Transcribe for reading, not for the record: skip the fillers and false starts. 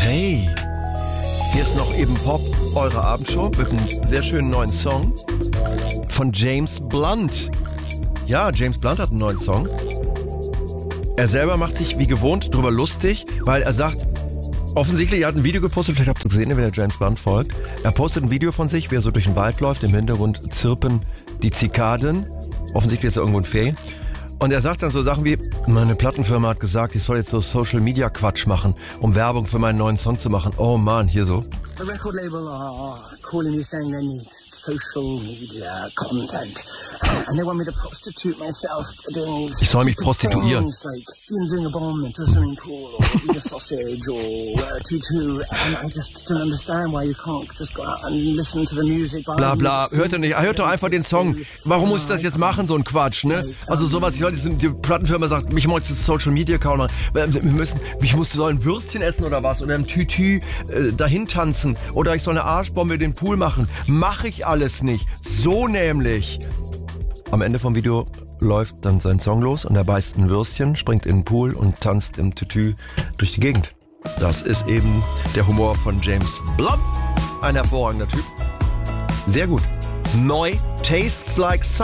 Hey, hier ist noch eben Pop, eure Abendshow mit einem sehr schönen neuen Song von James Blunt. Ja, James Blunt hat einen neuen Song. Er selber macht sich wie gewohnt drüber lustig, weil er sagt, offensichtlich, er hat ein Video gepostet, vielleicht habt ihr gesehen, wenn ihr James Blunt folgt. Er postet ein Video von sich, wie er so durch den Wald läuft, im Hintergrund zirpen die Zikaden. Offensichtlich ist er irgendwo in Ferien. Und er sagt dann so Sachen wie, meine Plattenfirma hat gesagt, ich soll jetzt so Social-Media-Quatsch machen, um Werbung für meinen neuen Song zu machen. Oh Mann, hier so. The record label are calling me saying they need social media content and they want me to prostitute myself doing Ich soll mich prostituieren. things like doing a bomb into a swimming pool or eat a sausage or wear a tutu, and I just don't understand why you can't just go out and listen to the music. Bla bla, hört ihr nicht, hört doch einfach den Song. Warum muss ich das jetzt machen, so ein Quatsch, ne? Also sowas, die Plattenfirma sagt, mich muss jetzt Social Media Account machen. Soll ein Würstchen essen oder was? Oder im Tütü dahin tanzen. Oder ich soll eine Arschbombe in den Pool machen. Mach ich alles nicht. So nämlich. Am Ende vom Video läuft dann sein Song los und er beißt ein Würstchen, springt in den Pool und tanzt im Tütü durch die Gegend. Das ist eben der Humor von James Blunt. Ein hervorragender Typ. Sehr gut. Neu, Tastes Like